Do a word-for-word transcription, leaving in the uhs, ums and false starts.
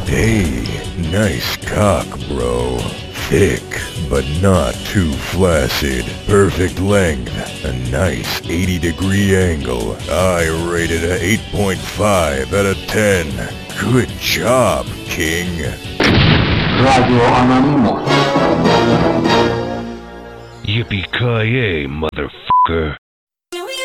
Hey, nice cock, bro. Thick, but not too flaccid. Perfect length. A nice eighty degree angle. I rated a eight point five out of ten. Good job, King. Radio Anonymous. Yippee-ki-yay, motherfucker.